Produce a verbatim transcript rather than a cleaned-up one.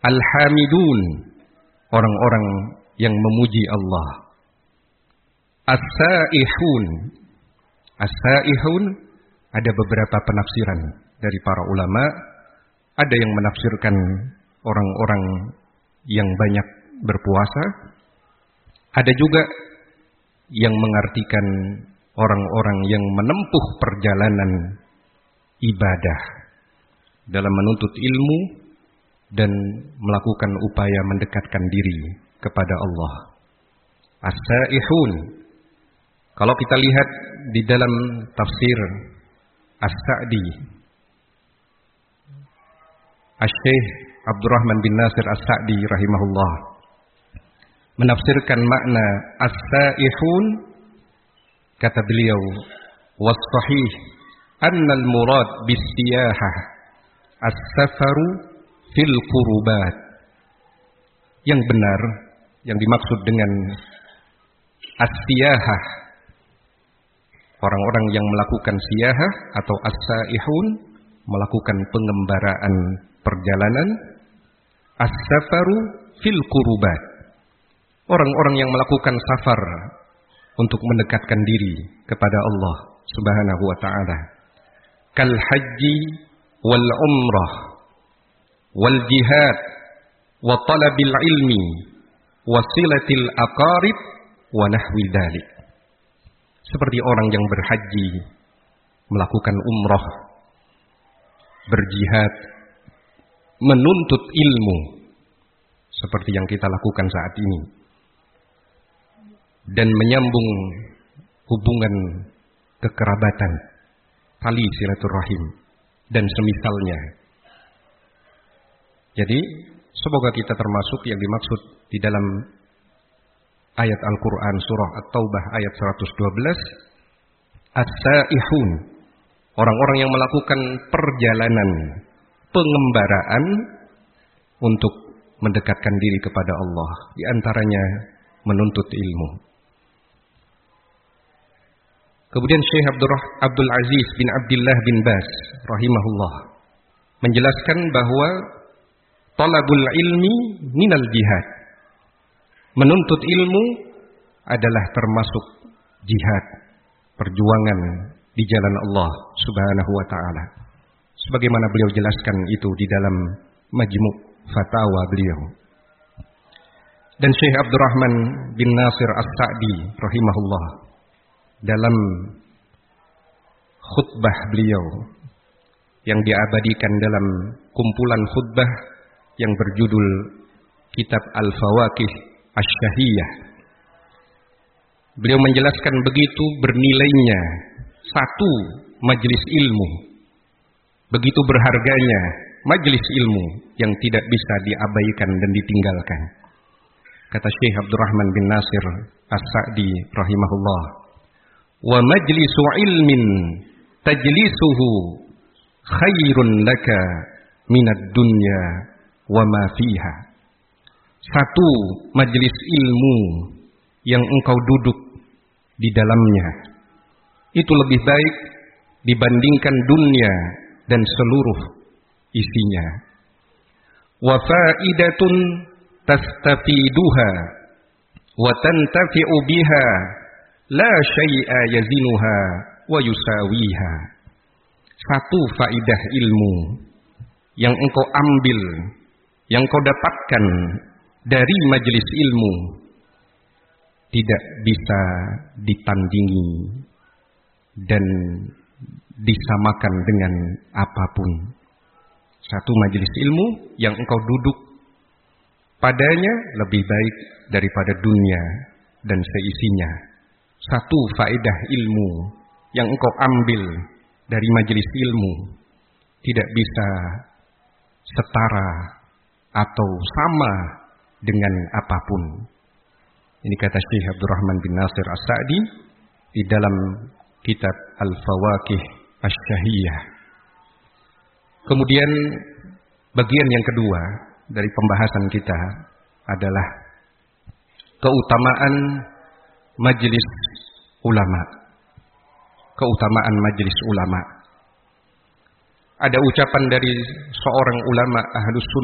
Al-hamidun, orang-orang yang memuji Allah. As-saihun, as-saihun ada beberapa penafsiran dari para ulama. Ada yang menafsirkan orang-orang yang banyak berpuasa. Ada juga yang mengartikan orang-orang yang menempuh perjalanan ibadah dalam menuntut ilmu dan melakukan upaya mendekatkan diri kepada Allah. As-saihun, kalau kita lihat di dalam tafsir As-Sa'di, Asy-Syaikh Abdurrahman bin Nasir As-Sa'di rahimahullah menafsirkan makna as-saihun, kata beliau, was-sahih anna al-murad bis-siyahah as-safaru fil qurubat. Yang benar, yang dimaksud dengan as-siyahah, orang-orang yang melakukan siyahah atau as-saihun, melakukan pengembaraan perjalanan. As-safaru fil qurubat, orang-orang yang melakukan safar untuk mendekatkan diri kepada Allah Subhanahu wa ta'ala. Kal haji wal umrah wal jihad wa talabil ilmi wa silatil aqarib wa nahwi dzalik. Seperti orang yang berhaji, melakukan umrah, berjihad, menuntut ilmu seperti yang kita lakukan saat ini, dan menyambung hubungan kekerabatan, tali silaturahim dan semisalnya. Jadi semoga kita termasuk yang dimaksud di dalam ayat Al-Quran surah At-Taubah ayat seratus dua belas, as-saihun, orang-orang yang melakukan perjalanan pengembaraan untuk mendekatkan diri kepada Allah, di antaranya menuntut ilmu. Kemudian Syekh Abdul Aziz bin Abdullah bin Baz rahimahullah menjelaskan bahwa talabul ilmi minal jihad, menuntut ilmu adalah termasuk jihad, perjuangan di jalan Allah Subhanahu wa ta'ala, sebagaimana beliau jelaskan itu di dalam Majmu' Fatawa beliau. Dan Syekh Abdurrahman bin Nasir As-Sa'di rahimahullah dalam khutbah beliau yang diabadikan dalam kumpulan khutbah yang berjudul Kitab Al-Fawaqih Asy-Syahiyah, beliau menjelaskan begitu bernilainya satu majelis ilmu, begitu berharganya majelis ilmu yang tidak bisa diabaikan dan ditinggalkan. Kata Syekh Abdurrahman bin Nasir As-Sa'di rahimahullah, wa majlisu ilmin tajlisuhu khairun laka minad dunya wa ma fiha. Satu majelis ilmu yang engkau duduk di dalamnya itu lebih baik dibandingkan dunia dan seluruh isinya. Wa faidatun tastafiduha wa tantafi'u biha la syai'a yazinuha wa yusawiha. Satu faidah ilmu yang engkau ambil, yang kau dapatkan dari majelis ilmu, tidak bisa ditandingi dan disamakan dengan apapun. Satu majelis ilmu yang engkau duduk padanya lebih baik daripada dunia dan seisinya. Satu faedah ilmu yang engkau ambil dari majelis ilmu tidak bisa setara atau sama dengan apapun. Ini kata Syekh Abdurrahman bin Nasir As-Sa'di di dalam kitab Al-Fawaqih Asy-Syahiyah. Kemudian bagian yang kedua dari pembahasan kita adalah keutamaan majelis ulama. Keutamaan majelis ulama. Ada ucapan dari seorang ulama Ahlus Sunnah